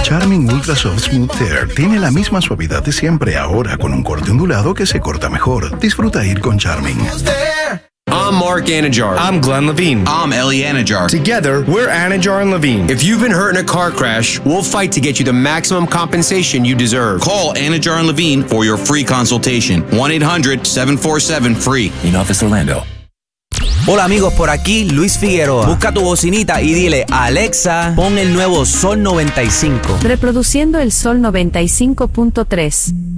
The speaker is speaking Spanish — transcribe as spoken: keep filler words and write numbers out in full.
Charmin Ultra Soft Smooth Tear tiene la misma suavidad de siempre, ahora con un corte ondulado que se corta mejor. Disfruta ir con Charmin. I'm Mark Anajar. I'm Glenn Levine. I'm Ellie Anajar. Together, we're Anajar and Levine. If you've been hurt in a car crash, we'll fight to get you the maximum compensation you deserve. Call Anajar and Levine for your free consultation. one eight hundred seven four seven free. In Office Orlando. Hola amigos, por aquí Luis Figueroa. Busca tu bocinita y dile a Alexa, pon el nuevo Sol noventa y cinco. Reproduciendo el Sol noventa y cinco punto tres.